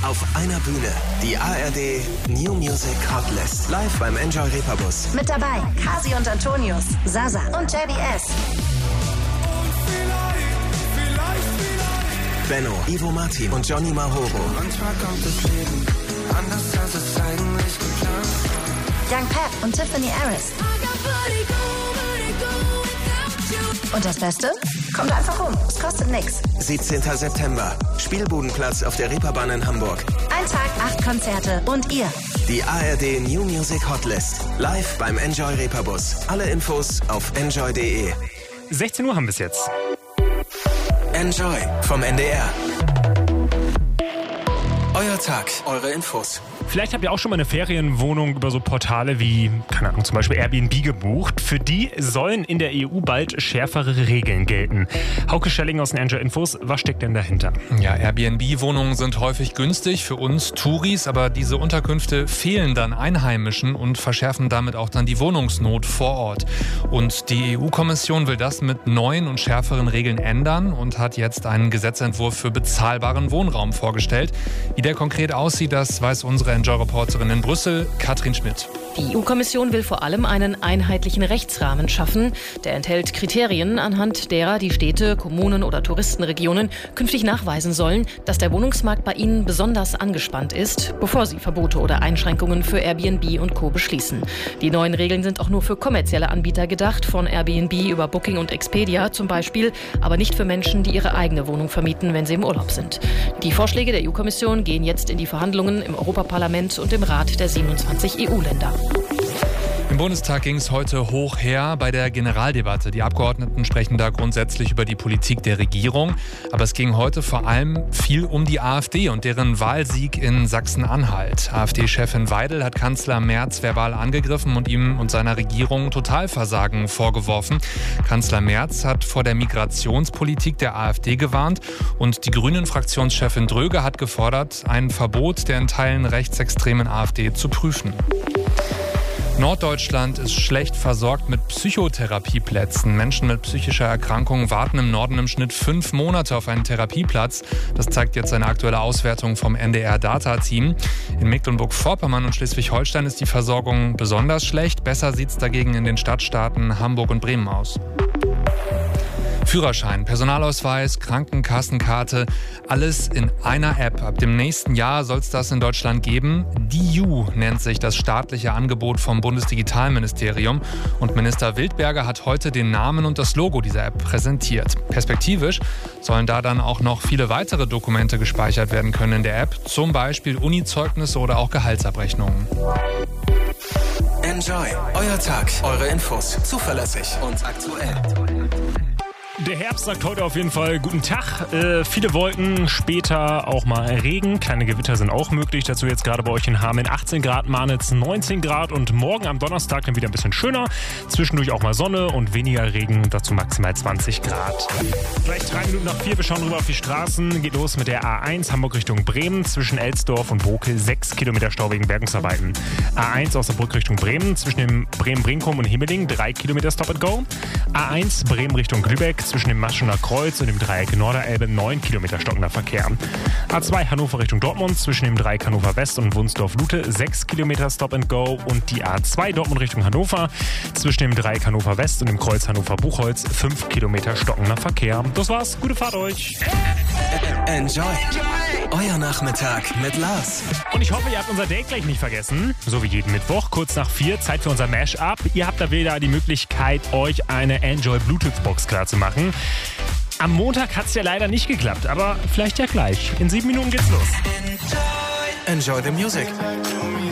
auf einer Bühne. Die ARD New Music Hotlist. Live beim Enjoy Reeperbus. Mit dabei Kasi und Antonius, Sasa und JBS. Benno, Ivo Martin und Johnny Mahoro. Manchmal kommt das Leben anders, als es eigentlich geplant war. Young Pep und Tiffany Harris. Und das Beste? Kommt einfach rum, es kostet nix. 17. September. Spielbudenplatz auf der Reeperbahn in Hamburg. Ein Tag, 8 Konzerte und ihr. Die ARD New Music Hotlist. Live beim Enjoy Reeperbus. Alle Infos auf enjoy.de. 16 Uhr haben wir es jetzt. Enjoy vom NDR. Euer Tag, eure Infos. Vielleicht habt ihr auch schon mal eine Ferienwohnung über so Portale wie, keine Ahnung, zum Beispiel Airbnb gebucht. Für die sollen in der EU bald schärfere Regeln gelten. Hauke Schelling aus den Enjoy Infos, was steckt denn dahinter? Ja, Airbnb-Wohnungen sind häufig günstig für uns Touris, aber diese Unterkünfte fehlen dann Einheimischen und verschärfen damit auch dann die Wohnungsnot vor Ort. Und die EU-Kommission will das mit neuen und schärferen Regeln ändern und hat jetzt einen Gesetzentwurf für bezahlbaren Wohnraum vorgestellt. Wie der konkret aussieht, das weiß unsere Enjoy-Reporterin in Brüssel, Katrin Schmidt. Die EU-Kommission will vor allem einen einheitlichen Rechtsrahmen schaffen. Der enthält Kriterien, anhand derer die Städte, Kommunen oder Touristenregionen künftig nachweisen sollen, dass der Wohnungsmarkt bei ihnen besonders angespannt ist, bevor sie Verbote oder Einschränkungen für Airbnb und Co. beschließen. Die neuen Regeln sind auch nur für kommerzielle Anbieter gedacht, von Airbnb über Booking und Expedia zum Beispiel, aber nicht für Menschen, die ihre eigene Wohnung vermieten, wenn sie im Urlaub sind. Die Vorschläge der EU-Kommission gehen jetzt in die Verhandlungen im Europaparlament und im Rat der 27 EU-Länder. Im Bundestag ging es heute hoch her bei der Generaldebatte. Die Abgeordneten sprechen da grundsätzlich über die Politik der Regierung. Aber es ging heute vor allem viel um die AfD und deren Wahlsieg in Sachsen-Anhalt. AfD-Chefin Weidel hat Kanzler Merz verbal angegriffen und ihm und seiner Regierung Totalversagen vorgeworfen. Kanzler Merz hat vor der Migrationspolitik der AfD gewarnt und die Grünen-Fraktionschefin Dröge hat gefordert, ein Verbot der in Teilen rechtsextremen AfD zu prüfen. Norddeutschland ist schlecht versorgt mit Psychotherapieplätzen. Menschen mit psychischer Erkrankung warten im Norden im Schnitt 5 Monate auf einen Therapieplatz. Das zeigt jetzt eine aktuelle Auswertung vom NDR-Data-Team. In Mecklenburg-Vorpommern und Schleswig-Holstein ist die Versorgung besonders schlecht. Besser sieht es dagegen in den Stadtstaaten Hamburg und Bremen aus. Führerschein, Personalausweis, Krankenkassenkarte, alles in einer App. Ab dem nächsten Jahr soll es das in Deutschland geben. DIU nennt sich das staatliche Angebot vom Bundesdigitalministerium. Und Minister Wildberger hat heute den Namen und das Logo dieser App präsentiert. Perspektivisch sollen da dann auch noch viele weitere Dokumente gespeichert werden können in der App. Zum Beispiel Uni-Zeugnisse oder auch Gehaltsabrechnungen. Enjoy, euer Tag, eure Infos. Zuverlässig und aktuell. Der Herbst sagt heute auf jeden Fall guten Tag. Viele Wolken, später auch mal Regen. Kleine Gewitter sind auch möglich. Dazu jetzt gerade bei euch in Hameln 18 Grad, Marnitz 19 Grad und morgen am Donnerstag dann wieder ein bisschen schöner. Zwischendurch auch mal Sonne und weniger Regen. Dazu maximal 20 Grad. Gleich 3 Minuten nach 4. Wir schauen rüber auf die Straßen. Geht los mit der A1 Hamburg Richtung Bremen. Zwischen Elsdorf und Bokel 6 Kilometer Stau wegen Bergungsarbeiten. A1 aus der Brücke Richtung Bremen. Zwischen dem Bremen-Brinkum und Himmeling 3 Kilometer Stop and Go. A1 Bremen Richtung Lübeck. Zwischen dem Maschener Kreuz und dem Dreieck Norderelbe 9 Kilometer stockender Verkehr. A2 Hannover Richtung Dortmund, zwischen dem Dreieck Hannover West und Wunsdorf-Lute 6 Kilometer Stop and Go und die A2 Dortmund Richtung Hannover, zwischen dem Dreieck Hannover West und dem Kreuz Hannover-Buchholz 5 Kilometer stockender Verkehr. Das war's, gute Fahrt euch! Enjoy, euer Nachmittag mit Lars. Und ich hoffe, ihr habt unser Date gleich nicht vergessen. So wie jeden Mittwoch, kurz nach 4, Zeit für unser Mash-up. Ihr habt da wieder die Möglichkeit, euch eine Enjoy Bluetooth-Box klarzumachen. Am Montag hat es ja leider nicht geklappt, aber vielleicht ja gleich. In 7 Minuten geht's los. Enjoy the music.